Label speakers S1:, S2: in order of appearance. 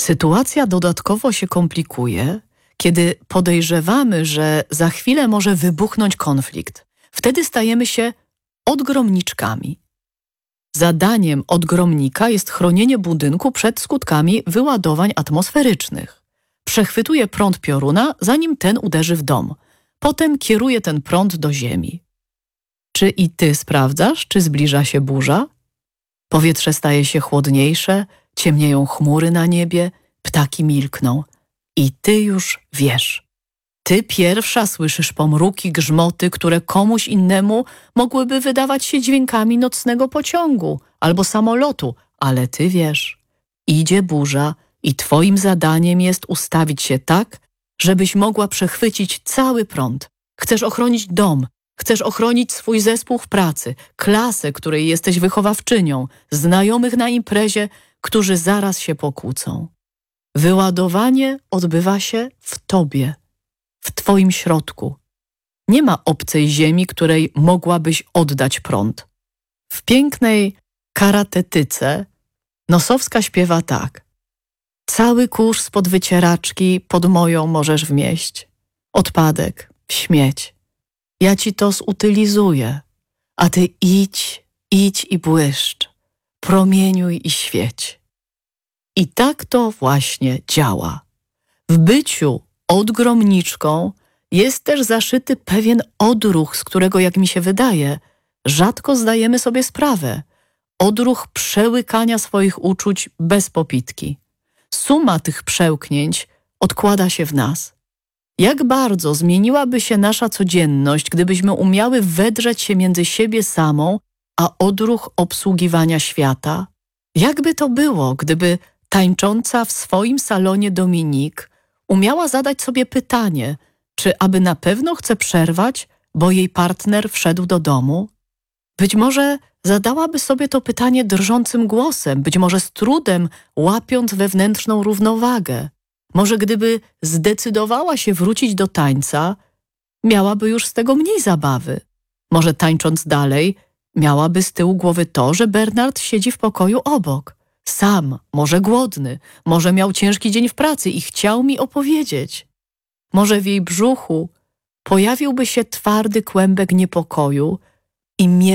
S1: Sytuacja dodatkowo się komplikuje, kiedy podejrzewamy, że za chwilę może wybuchnąć konflikt. Wtedy stajemy się odgromniczkami. Zadaniem odgromnika jest chronienie budynku przed skutkami wyładowań atmosferycznych. Przechwytuje prąd pioruna, zanim ten uderzy w dom. Potem kieruje ten prąd do ziemi. Czy i ty sprawdzasz, czy zbliża się burza? Powietrze staje się chłodniejsze, ciemnieją chmury na niebie, ptaki milkną. I ty już wiesz. Ty pierwsza słyszysz pomruki, grzmoty, które komuś innemu mogłyby wydawać się dźwiękami nocnego pociągu albo samolotu, ale ty wiesz. Idzie burza i twoim zadaniem jest ustawić się tak, żebyś mogła przechwycić cały prąd. Chcesz ochronić dom, chcesz ochronić swój zespół w pracy, klasę, której jesteś wychowawczynią, znajomych na imprezie, którzy zaraz się pokłócą. Wyładowanie odbywa się w tobie, w twoim środku. Nie ma obcej ziemi, której mogłabyś oddać prąd. W pięknej karatetyce Nosowska śpiewa tak. Cały kurz spod wycieraczki pod moją możesz wmieść. Odpadek, śmieć. Ja ci to zutylizuję, a ty idź i błyszcz. Promieniuj i świeć. I tak to właśnie działa. W byciu odgromniczką jest też zaszyty pewien odruch, z którego, jak mi się wydaje, rzadko zdajemy sobie sprawę. Odruch przełykania swoich uczuć bez popitki. Suma tych przełknięć odkłada się w nas. Jak bardzo zmieniłaby się nasza codzienność, gdybyśmy umiały wedrzeć się między siebie samą, a odruch obsługiwania świata? Jakby to było, gdyby tańcząca w swoim salonie Dominik umiała zadać sobie pytanie, czy aby na pewno chce przerwać, bo jej partner wszedł do domu? Być może zadałaby sobie to pytanie drżącym głosem, być może z trudem łapiąc wewnętrzną równowagę. Może gdyby zdecydowała się wrócić do tańca, miałaby już z tego mniej zabawy. Może tańcząc dalej, miałaby z tyłu głowy to, że Bernard siedzi w pokoju obok. Sam, może głodny, może miał ciężki dzień w pracy i chciał mi opowiedzieć. Może w jej brzuchu pojawiłby się twardy kłębek niepokoju i